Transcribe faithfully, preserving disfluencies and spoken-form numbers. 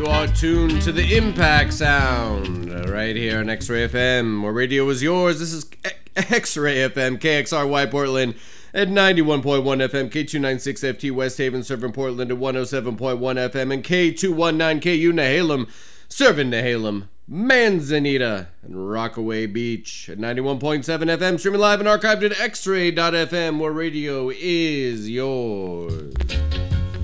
You are tuned to the Impact Sound right here on X-Ray F M, where radio is yours. This is X-Ray F M, K X R Y Portland at ninety-one point one F M, K two ninety-six F T West Haven, serving Portland at one oh seven point one F M, and K two nineteen K U Nehalem, serving Nehalem, Manzanita, and Rockaway Beach at ninety-one point seven F M, streaming live and archived at x ray dot f m, where radio is yours.